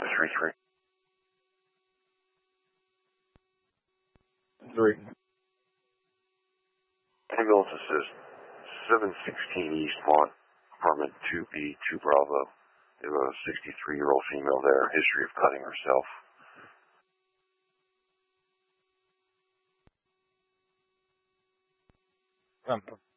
3-3. 3. Ambulance assist. 716 Eastmont, apartment 2B, 2 Bravo. They have a 63-year-old female there, history of cutting herself.